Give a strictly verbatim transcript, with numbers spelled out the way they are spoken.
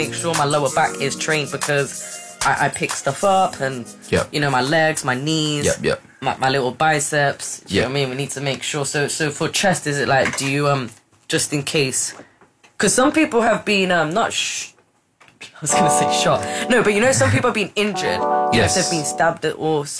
make sure my lower back is trained because I, I pick stuff up and, yep. you know, my legs, my knees, yep, yep. My, my little biceps. Do you yep. know what I mean? We need to make sure. So so for chest, is it like, do you, um just in case? Because some people have been, um not sh- I was going to say shot. No, but you know, some people have been injured. Yes. They've been stabbed or something.